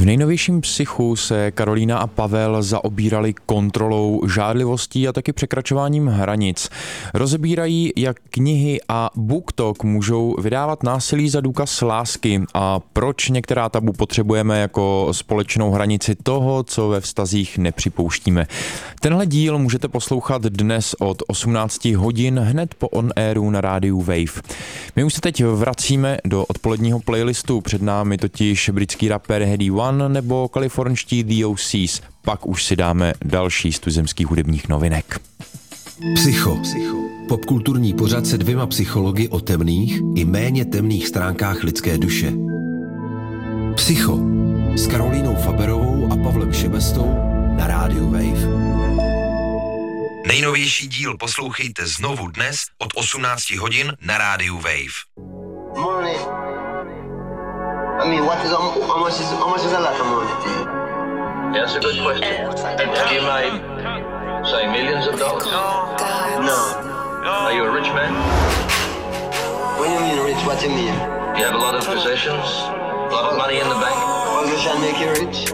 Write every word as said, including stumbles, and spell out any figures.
nejnovějším Psychu se Karolína a Pavel zaobírali kontrolou, žádlivostí a taky překračováním hranic. Rozebírají, jak knihy a BookTok můžou vydávat násilí za důkaz lásky a proč některá tabu potřebujeme jako společnou hranici toho, co ve vztazích nepřipouštíme. Tenhle díl můžete poslouchat dnes od osmnácti hodin hned po on-airu na rádiu Wave. My už se teď vracíme do odpoledního playlistu, před námi totiž britský rapper Headie One nebo kalifornští The O Cs. Pak už si dáme další z tuzemských hudebních novinek. Psycho. Popkulturní pořad se dvěma psychologi o temných i méně temných stránkách lidské duše. Psycho s Karolínou Faberovou a Pavlem Šebestou na rádiu Wave. Nejnovější díl poslouchejte znovu dnes od osmnácti hodin na rádiu Wave. Money. I mean, what is how much is how much is a lot of money? Yeah, that's a good question. Have you made, say, millions of dollars? No. Are you a rich man? When you mean rich, what you mean? You have a lot of possessions, a lot of money in the bank. Position make you rich?